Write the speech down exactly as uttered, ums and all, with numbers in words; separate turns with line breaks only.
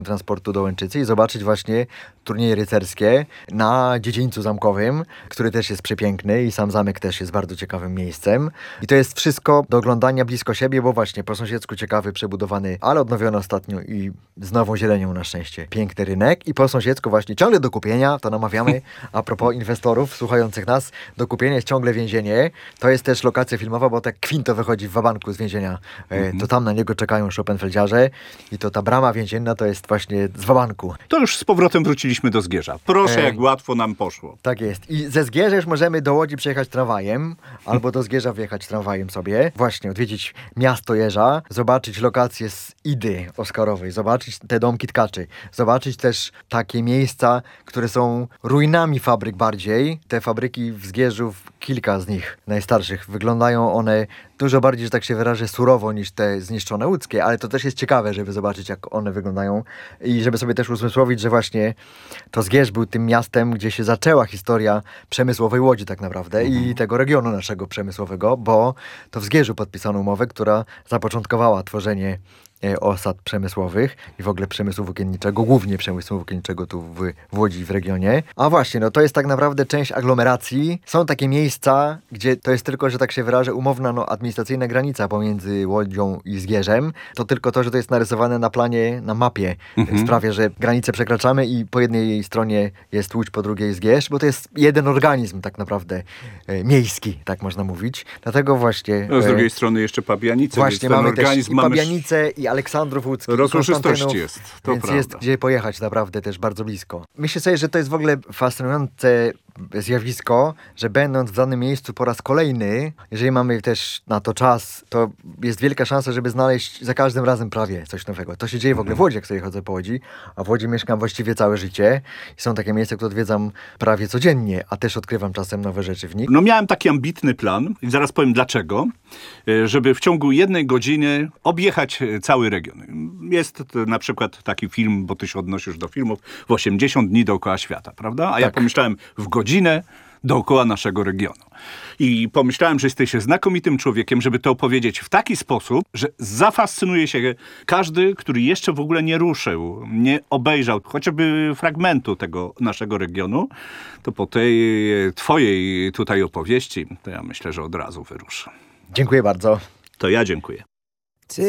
transportu do Łęczycy i zobaczyć właśnie turnieje rycerskie na dziedzińcu zamkowym, który też jest przepiękny i sam zamek też jest bardzo ciekawym miejscem. I to jest wszystko do oglądania blisko siebie, bo właśnie po sąsiedzku ciekawy, przebudowany, ale odnowiony ostatnio i z nową zielenią na szczęście. Piękny rynek i po sąsiedzku właśnie ciągle do kupienia, to namawiamy a propos inwestorów słuchających nas, do kupienia jest ciągle więzienie. To jest też lokacja filmowa, bo tak Quinto wychodzi w wabanku z więzienia. E, to tam na niego czekają Schopenfeldziarze i to ta brama więzienna to jest właśnie z wabanku.
To już z powrotem wróciliśmy do Zgierza. Proszę,
Ej.
jak łatwo nam poszło.
Tak jest. I ze Zgierza już możemy do Łodzi przejechać tramwajem, albo do Zgierza wjechać tramwajem sobie. Właśnie, odwiedzić miasto Jeża, zobaczyć lokacje z Idy Oskarowej, zobaczyć te domki tkaczy, zobaczyć też takie miejsca, które są ruinami fabryk bardziej. Te fabryki w Zgierzu, kilka z nich najstarszych, wyglądają one dużo bardziej, że tak się wyrażę, surowo niż te zniszczone łódzkie, ale to też jest ciekawe, żeby zobaczyć, jak one wyglądają i żeby sobie też uzmysłowić, że właśnie to Zgierz był tym miastem, gdzie się zaczęła historia przemysłowej Łodzi tak naprawdę mhm. i tego regionu naszego przemysłowego, bo to w Zgierzu podpisano umowę, która zapoczątkowała tworzenie osad przemysłowych i w ogóle przemysłu włókienniczego, głównie przemysłu włókienniczego tu w, w Łodzi, w regionie. A właśnie, no to jest tak naprawdę część aglomeracji. Są takie miejsca, gdzie to jest tylko, że tak się wyrażę, umowna, no, administracyjna granica pomiędzy Łodzią i Zgierzem. To tylko to, że to jest narysowane na planie, na mapie mhm. sprawia, że granicę przekraczamy i po jednej stronie jest Łódź, po drugiej Zgierz, bo to jest jeden organizm tak naprawdę e, miejski, tak można mówić. Dlatego właśnie...
No, z
e,
drugiej strony jeszcze Pabianice.
Właśnie mamy
organizm
też i Pabianice i Aleksandrów Łódzki.
Rozłożystości jest, to
więc
prawda.
jest gdzie pojechać naprawdę też bardzo blisko. Myślę sobie, że to jest w ogóle fascynujące zjawisko, że będąc w danym miejscu po raz kolejny, jeżeli mamy też na to czas, to jest wielka szansa, żeby znaleźć za każdym razem prawie coś nowego. To się dzieje w ogóle w Łodzi, jak sobie chodzę po Łodzi, a w Łodzi mieszkam właściwie całe życie i są takie miejsca, które odwiedzam prawie codziennie, a też odkrywam czasem nowe rzeczy w nich.
No miałem taki ambitny plan i zaraz powiem dlaczego, żeby w ciągu jednej godziny objechać cały region. Jest na przykład taki film, bo ty się odnosisz do filmów, w osiemdziesiąt dni dookoła świata, prawda? A tak. ja pomyślałem w godzinę dookoła naszego regionu. I pomyślałem, że jesteś znakomitym człowiekiem, żeby to opowiedzieć w taki sposób, że zafascynuje się każdy, który jeszcze w ogóle nie ruszył, nie obejrzał chociażby fragmentu tego naszego regionu, to po tej twojej tutaj opowieści, to ja myślę, że od razu wyruszę.
Dziękuję bardzo.
To ja dziękuję.